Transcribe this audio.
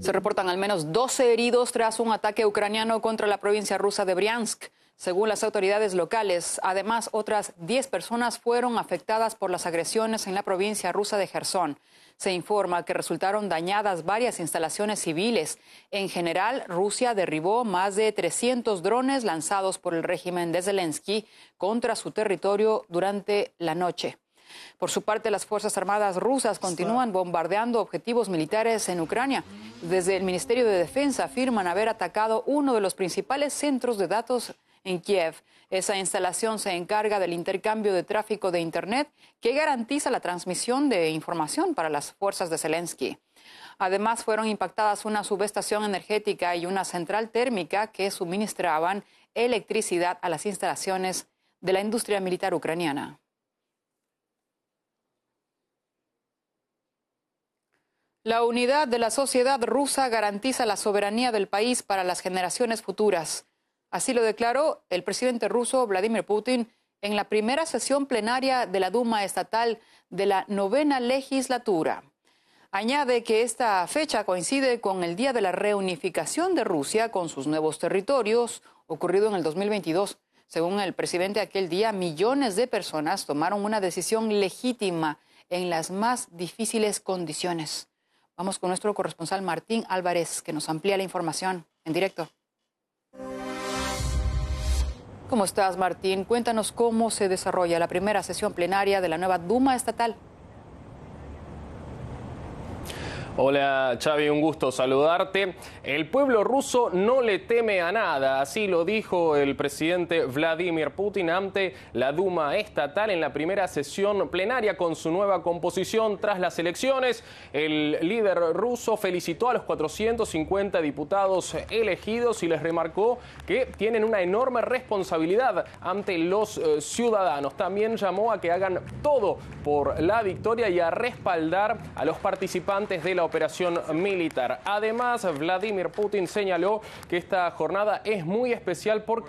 Se reportan al menos 12 heridos tras un ataque ucraniano contra la provincia rusa de Briansk, según las autoridades locales. Además, otras 10 personas fueron afectadas por las agresiones en la provincia rusa de Jersón. Se informa que resultaron dañadas varias instalaciones civiles. En general, Rusia derribó más de 300 drones lanzados por el régimen de Zelensky contra su territorio durante la noche. Por su parte, las Fuerzas Armadas rusas continúan bombardeando objetivos militares en Ucrania. Desde el Ministerio de Defensa afirman haber atacado uno de los principales centros de datos en Kiev. Esa instalación se encarga del intercambio de tráfico de Internet que garantiza la transmisión de información para las fuerzas de Zelensky. Además, fueron impactadas una subestación energética y una central térmica que suministraban electricidad a las instalaciones de la industria militar ucraniana. La unidad de la sociedad rusa garantiza la soberanía del país para las generaciones futuras. Así lo declaró el presidente ruso Vladimir Putin en la primera sesión plenaria de la Duma estatal de la 9ª legislatura. Añade que esta fecha coincide con el día de la reunificación de Rusia con sus nuevos territorios, ocurrido en el 2022. Según el presidente, aquel día millones de personas tomaron una decisión legítima en las más difíciles condiciones. Vamos con nuestro corresponsal Martín Álvarez, que nos amplía la información en directo. ¿Cómo estás, Martín? Cuéntanos cómo se desarrolla la primera sesión plenaria de la nueva Duma estatal. Hola, Xavi, un gusto saludarte. El pueblo ruso no le teme a nada, así lo dijo el presidente Vladimir Putin ante la Duma estatal en la primera sesión plenaria con su nueva composición tras las elecciones. El líder ruso felicitó a los 450 diputados elegidos y les remarcó que tienen una enorme responsabilidad ante los ciudadanos. También llamó a que hagan todo por la victoria y a respaldar a los participantes de la operación militar. Además, Vladimir Putin señaló que esta jornada es muy especial porque